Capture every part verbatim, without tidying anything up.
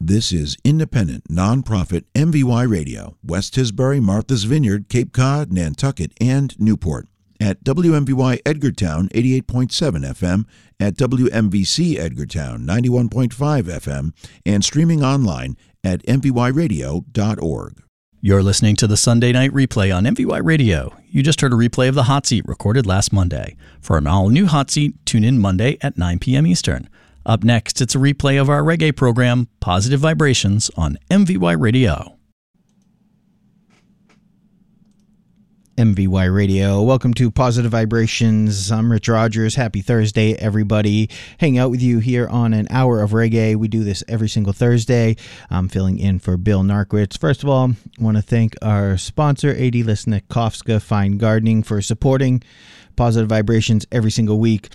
This is independent, nonprofit M V Y Radio, West Tisbury, Martha's Vineyard, Cape Cod, Nantucket, and Newport. At W M V Y Edgartown eighty-eight point seven F M, at W M V C Edgartown ninety-one point five F M, and streaming online at m v y radio dot org. You're listening to the Sunday Night Replay on M V Y Radio. You just heard a replay of the Hot Seat recorded last Monday. For an all-new Hot Seat, tune in Monday at nine p.m. Eastern. Up next, it's a replay of our reggae program, Positive Vibrations, on M V Y Radio. M V Y Radio. Welcome to Positive Vibrations. I'm Rich Rogers. Happy Thursday, everybody. Hanging out with you here on an hour of reggae. We do this every single Thursday. I'm filling in for Bill Narkwitz. First of all, I want to thank our sponsor, A D Lisnikowska Fine Gardening, for supporting Positive Vibrations every single week.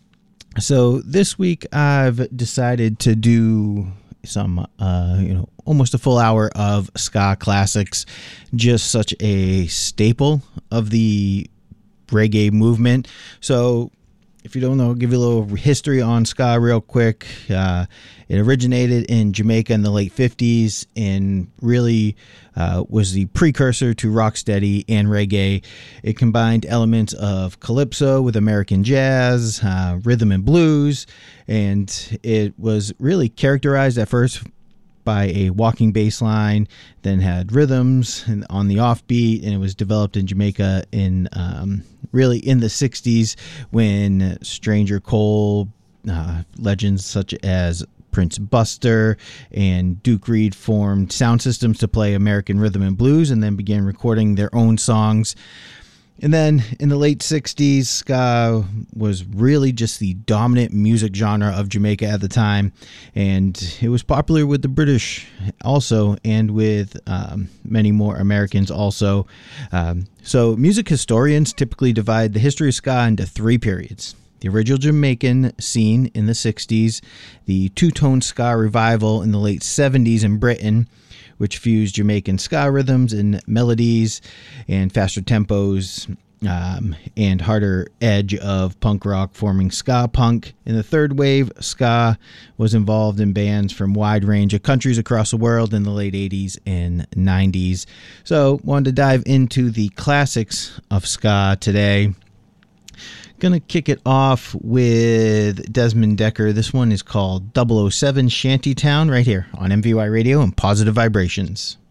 So this week, I've decided to do some, uh, you know, almost a full hour of ska classics, just such a staple of the reggae movement. So if you don't know, I'll give you a little history on ska real quick. Uh, it originated in Jamaica in the late fifties and really uh, was the precursor to rocksteady and reggae. It combined elements of calypso with American jazz, uh, rhythm and blues, and it was really characterized at first by a walking bass line, then had rhythms and on the offbeat, and it was developed in Jamaica in um, really in the sixties when Stranger Cole, uh, legends such as Prince Buster and Duke Reed formed sound systems to play American rhythm and blues, and then began recording their own songs. And then in the late sixties, ska was really just the dominant music genre of Jamaica at the time. And it was popular with the British also, and with um, many more Americans also. Um, so music historians typically divide the history of ska into three periods. The original Jamaican scene in the sixties, the two-tone ska revival in the late seventies in Britain, which fused Jamaican ska rhythms and melodies and faster tempos um, and harder edge of punk rock, forming ska punk. In the third wave, ska was involved in bands from a wide range of countries across the world in the late eighties and nineties. So, wanted to dive into the classics of ska today. Gonna kick it off with Desmond Dekker. This one is called double oh seven Shantytown right here on M V Y Radio and Positive Vibrations.